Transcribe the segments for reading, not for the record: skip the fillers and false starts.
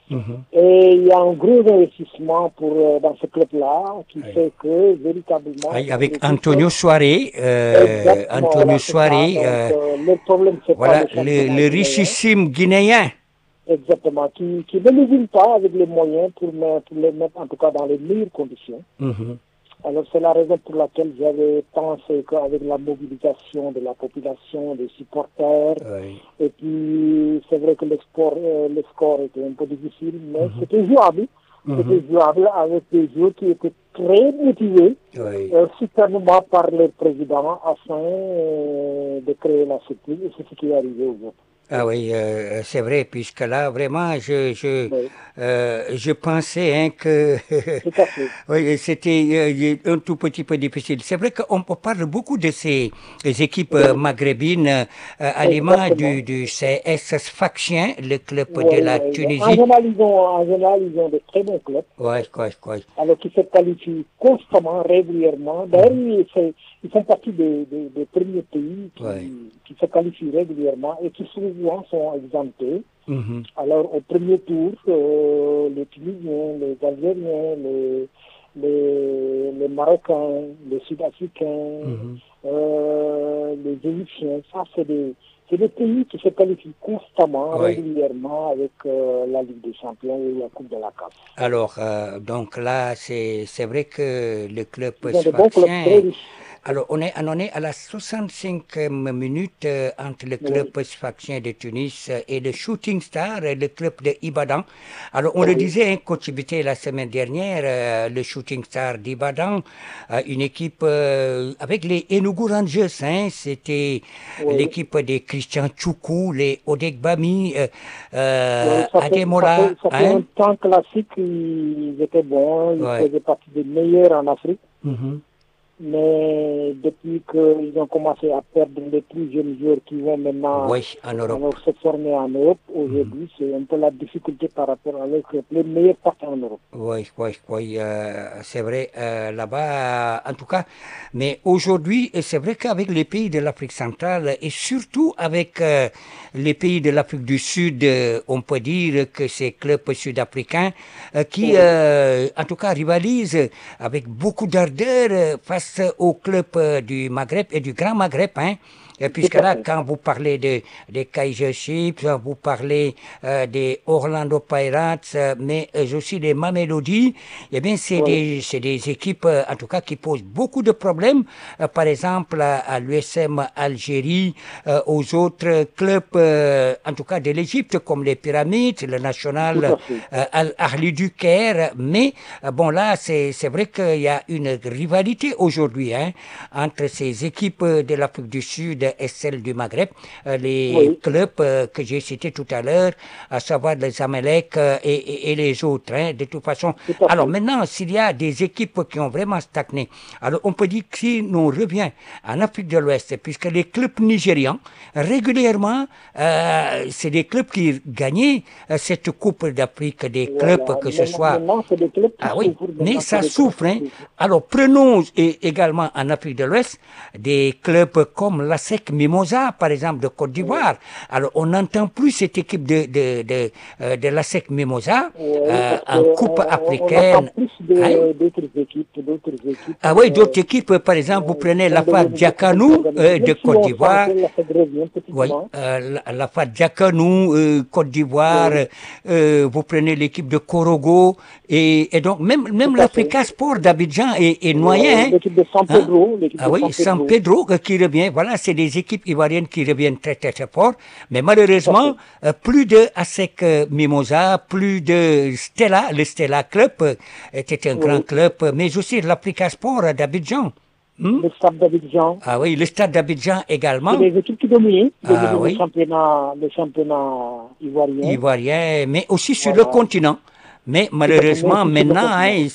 Et il y a un gros investissement dans ce club-là qui fait que véritablement... Oui, avec Antonio Soare. Exactement, Antonio voilà, c'est ça. Soare. Donc, le problème, c'est pas Voilà, le championnat le guinéen. richissime Guinéen. Exactement, qui ne lésine pas avec les moyens pour les mettre en tout cas dans les meilleures conditions. Alors c'est la raison pour laquelle j'avais pensé qu'avec la mobilisation de la population, des supporters, et puis c'est vrai que le score était un peu difficile, mais c'était jouable. C'était jouable avec des joueurs qui étaient très motivés, certainement par le président, afin de créer la surprise, et c'est ce qui est arrivé aujourd'hui. Ah oui, c'est vrai, puisque là, vraiment, je pensais que Tout à fait. oui, c'était un tout petit peu difficile. C'est vrai qu'on parle beaucoup de ces équipes maghrébines à l'image du CS Sfaxien, le club de la Tunisie. En général, ils ont de très bons clubs. Oui. Alors qu'ils se qualifient constamment, régulièrement. D'ailleurs, ils font partie des premiers pays qui se qualifient régulièrement et qui souvent sont exemptés. Alors, au premier tour, les Tunisiens, les Algériens, les Marocains, les Sud-Africains, les Égyptiens, ça, c'est des pays qui se qualifient constamment, régulièrement avec la Ligue des Champions et la Coupe de la CAF. Alors, donc là, c'est vrai que le club sfaxien... Alors, on est à la 65e minute entre le club sfaxien de Tunis et le Shooting Star, le club de Ibadan. Alors, on le disait, hein, coach Bité, la semaine dernière, le Shooting Star d'Ibadan, une équipe avec les Enugu Rangers, hein, c'était l'équipe des Christian Choukou, les Odegbami, Ademola. Ça fait un temps classique, ils étaient bons, ils faisaient partie des meilleurs en Afrique. Mais depuis qu'ils ont commencé à perdre les plus jeunes joueurs qui vont maintenant se former en Europe, aujourd'hui, c'est un peu la difficulté par rapport à les meilleurs partent en Europe. Oui, c'est vrai, là-bas, en tout cas. Mais aujourd'hui, c'est vrai qu'avec les pays de l'Afrique centrale et surtout avec les pays de l'Afrique du Sud, on peut dire que ces clubs sud-africains qui, en tout cas, rivalisent avec beaucoup d'ardeur face aux clubs du Maghreb et du Grand Maghreb, hein. Et puisque là, quand vous parlez des Kaiser Chiefs, vous parlez des Orlando Pirates, mais aussi des Mamelody, eh bien, c'est des équipes, en tout cas, qui posent beaucoup de problèmes. Par exemple, à l'USM Algérie, aux autres clubs, en tout cas de l'Égypte, comme les Pyramides, le National Al-Ahli du Caire. Mais, bon, là, c'est vrai qu'il y a une rivalité aujourd'hui, hein, entre ces équipes de l'Afrique du Sud et celle du Maghreb, les clubs que j'ai cités tout à l'heure, à savoir les Amalek et les autres, hein, de toute façon. Alors maintenant, s'il y a des équipes qui ont vraiment stagné, alors on peut dire que si l'on revient en Afrique de l'Ouest, puisque les clubs nigérians, régulièrement, c'est des clubs qui gagnaient cette Coupe d'Afrique, des clubs que ce soit... mais ça souffre, hein. Alors prenons également en Afrique de l'Ouest des clubs comme l'ASEC Mimosa, par exemple, de Côte d'Ivoire. Alors, on n'entend plus cette équipe de l'ASEC Mimosa en Coupe africaine. On d'autres équipes. Ah oui, d'autres équipes, par exemple, vous prenez la FAD Djakanou de Côte d'Ivoire. Oui, la FAD Djakanou, Côte d'Ivoire. Vous prenez l'équipe de Korogo. Et donc, même l'Africa Sport d'Abidjan est noyé. Hein. L'équipe de San Pedro. San Pedro qui revient. Voilà, c'est des équipes ivoiriennes qui reviennent très, très, très fort. Mais malheureusement, plus de ASEC Mimosa, plus de Stella. Le Stella Club était un grand club, mais aussi l'Africa Sport d'Abidjan. Le Stade d'Abidjan. Ah oui, le Stade d'Abidjan également. C'est des équipes qui dominent le championnat ivoirien. Ivoirien, mais aussi sur le continent. Mais malheureusement, maintenant, hein,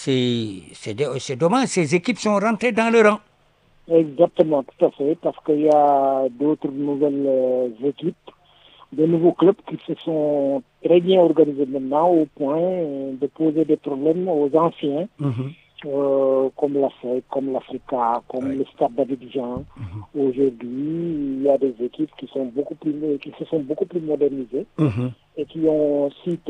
c'est dommage, ces équipes sont rentrées dans le rang. Exactement, tout à fait, parce qu'il y a d'autres nouvelles équipes, de nouveaux clubs qui se sont très bien organisés maintenant au point de poser des problèmes aux anciens, comme la FEC, comme l'Africa, comme le Stade d'Abidjan. Aujourd'hui, il y a des équipes qui se sont beaucoup plus modernisées et qui ont cité